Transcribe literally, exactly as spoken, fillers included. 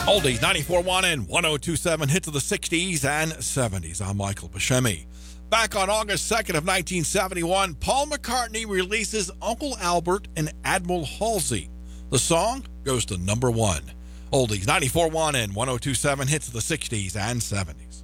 Oldies ninety-four point one and one oh two point seven hits of the sixties and seventies. I'm Michael Buscemi. Back on August second of nineteen seventy-one, Paul McCartney releases Uncle Albert and Admiral Halsey. The song goes to number one. Oldies ninety-four point one and one oh two point seven hits of the sixties and seventies.